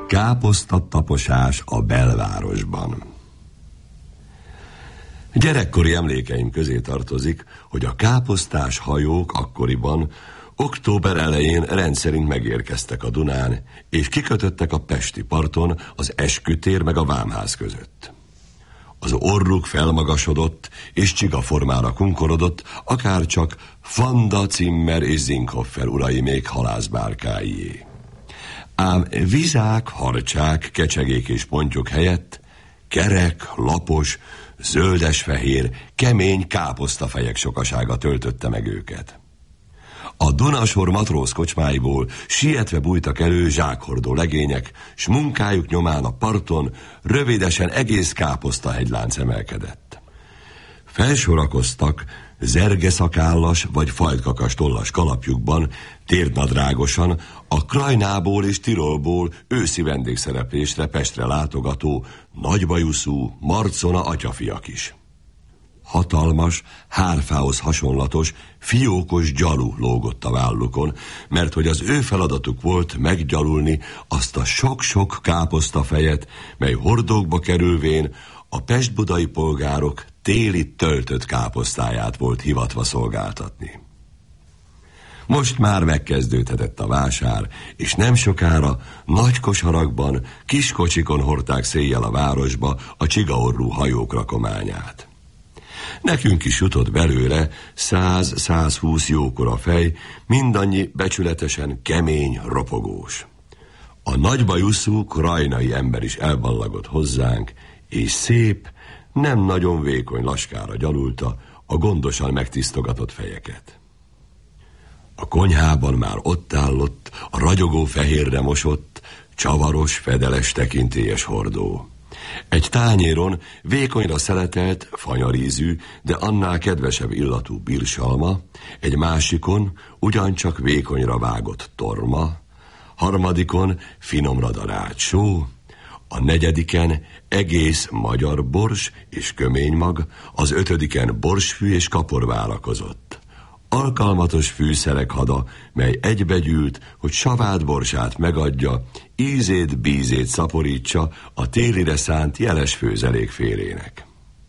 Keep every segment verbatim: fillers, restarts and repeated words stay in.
Káposzta-taposás a belvárosban. Gyerekkori emlékeim közé tartozik, hogy a káposztás hajók akkoriban október elején rendszerint megérkeztek a Dunán, és kikötöttek a pesti parton az Eskütér meg a Vámház között. Az orruk felmagasodott, és csigaformára kunkorodott, akárcsak Fanda, Zimmer és Zinkhoffer uraimék halászbárkáié. Ám vizák, harcsák, kecsegék és pontyok helyett kerek, lapos, zöldes-fehér, kemény káposztafejek sokasága töltötte meg őket. A Dunasor matróz kocsmáiból sietve bújtak elő zsákhordó legények, s munkájuk nyomán a parton rövidesen egész káposztahegylánc emelkedett. Felsorakoztak zergeszakállas vagy fajtkakas tollas kalapjukban, térdnadrágosan a Krajnából és Tirolból őszi vendégszereplésre Pestre látogató nagybajuszú Marcona atyafiak is. Hatalmas, hárfához hasonlatos, fiókos gyalu lógott a vállukon, mert hogy az ő feladatuk volt meggyalulni azt a sok-sok káposztafejet, mely hordókba kerülvén a pestbudai polgárok téli töltött káposztáját volt hivatva szolgáltatni. Most már megkezdődhetett a vásár, és nem sokára nagy kosarakban, kis kocsikon hordták széjjel a városba a csigaorrú hajók rakományát. Nekünk is jutott belőle száz-százhúsz jókora fej, mindannyi becsületesen kemény, ropogós. A nagybajuszú krajnai ember is elballagott hozzánk, és szép, nem nagyon vékony laskára gyalulta a gondosan megtisztogatott fejeket. A konyhában már ott állott a ragyogó fehérre mosott, csavaros, fedeles tekintélyes hordó. Egy tányéron vékonyra szeletelt, fanyarízű, de annál kedvesebb illatú birsalma, egy másikon ugyancsak vékonyra vágott torma, harmadikon finomra darált só, a negyediken egész magyar bors és köménymag, az ötödiken borsfű és kapor várakozott. Alkalmatos fűszerek hada, mely egybegyűlt, hogy savát borsát megadja, ízét, bízét szaporítsa a télire szánt jeles főzelék félének.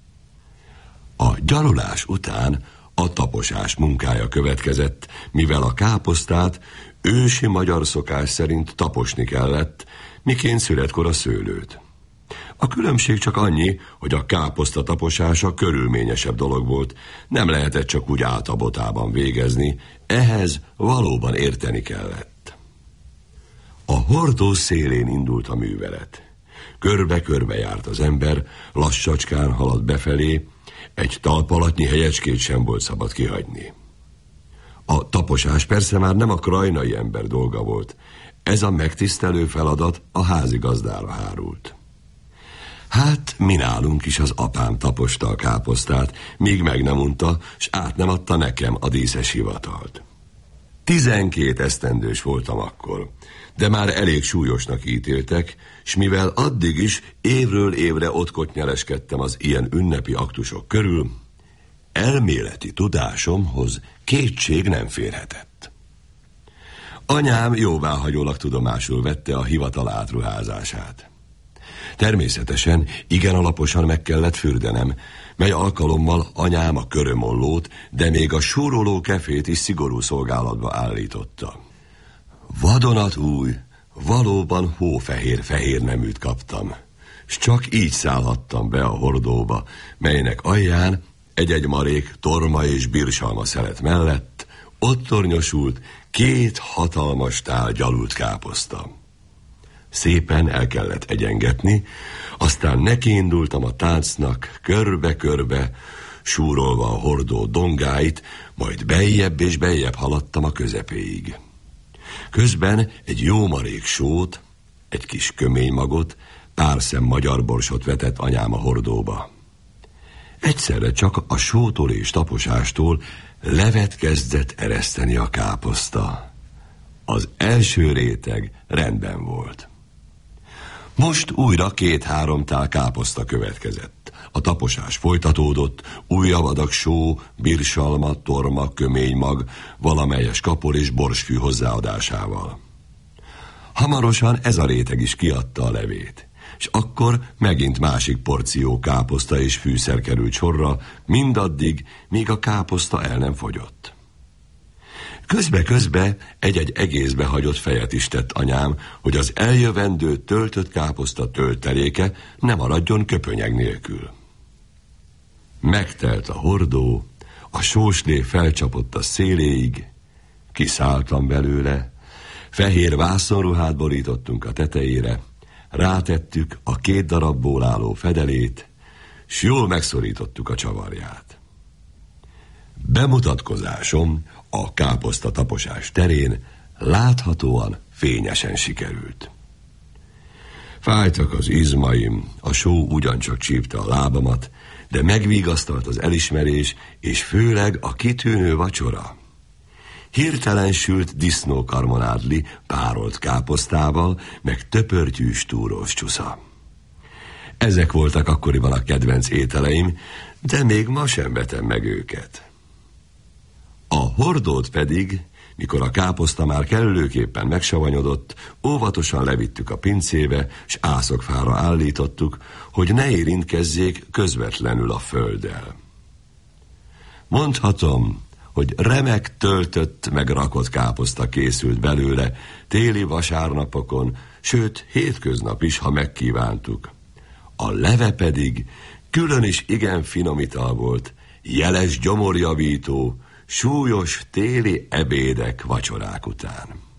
A gyalulás után a taposás munkája következett, mivel a káposztát ősi magyar szokás szerint taposni kellett, miként születkor a szőlőt. A különbség csak annyi, hogy a káposzta taposása körülményesebb dolog volt, nem lehetett csak úgy áltabotában végezni, ehhez valóban érteni kellett. A hordó szélén indult a művelet. Körbe-körbe járt az ember, lassacskán haladt befelé, egy talpalatnyi helyecskét sem volt szabad kihagyni. A taposás persze már nem a krajnai ember dolga volt, ez a megtisztelő feladat a házigazdára hárult. Hát, mi nálunk is az apám taposta a káposztát, míg meg nem unta, s át nem adta nekem a díszes hivatalt. Tizenkét esztendős voltam akkor, de már elég súlyosnak ítéltek, s mivel addig is évről évre ott kotnyeleskedtem az ilyen ünnepi aktusok körül, elméleti tudásomhoz kétség nem férhetett. Anyám jóváhagyólag tudomásul vette a hivatal átruházását. Természetesen igen alaposan meg kellett fürdenem, mely alkalommal anyám a körömollót, de még a súroló kefét is szigorú szolgálatba állította. Vadonatúj, valóban hófehér-fehér neműt kaptam, s csak így szállhattam be a hordóba, melynek alján egy-egy marék torma és birsalma szelet mellett ott tornyosult két hatalmas tál gyalult káposzta. Szépen el kellett egyengetni, aztán nekiindultam a táncnak, körbe-körbe, súrolva a hordó dongáit, majd beljebb és beljebb haladtam a közepéig. Közben egy jó marék sót, egy kis köménymagot, pár szem magyar borsot vetett anyám a hordóba. Egyszerre csak a sótól és taposástól levet kezdett ereszteni a káposzta. Az első réteg rendben volt. Most újra két-három tál káposzta következett. A taposás folytatódott, újabb adag só, birsalma, torma, köménymag, valamelyes kapor és borsfű hozzáadásával. Hamarosan ez a réteg is kiadta a levét, és akkor megint másik porció káposzta és fűszer került sorra, mindaddig, míg a káposzta el nem fogyott. Közbe-közbe egy-egy egészbe hagyott fejet is tett anyám, hogy az eljövendő töltött káposzta tölteléke ne maradjon köpönyeg nélkül. Megtelt a hordó, a sóslé felcsapott a széléig, kiszálltam belőle, fehér vászonruhát borítottunk a tetejére, rátettük a két darabból álló fedelét, s jól megszorítottuk a csavarját. Bemutatkozásom a káposzta taposás terén láthatóan fényesen sikerült. Fájtak az izmaim, a só ugyancsak csípte a lábamat, de megvigasztalt az elismerés, és főleg a kitűnő vacsora. Hirtelen sült disznókarmonádli párolt káposztával, meg töpörtyűs túrós csusza. Ezek voltak akkoriban a kedvenc ételeim, de még ma sem vetem meg őket. A hordót pedig, mikor a káposzta már kellőképpen megsavanyodott, óvatosan levittük a pincébe, s ászokfára állítottuk, hogy ne érintkezzék közvetlenül a földdel. Mondhatom, hogy remek töltött meg rakott káposzta készült belőle téli vasárnapokon, sőt hétköznap is, ha megkívántuk. A leve pedig külön is igen finom ital volt, jeles gyomorjavító, súlyos téli ebédek, vacsorák után.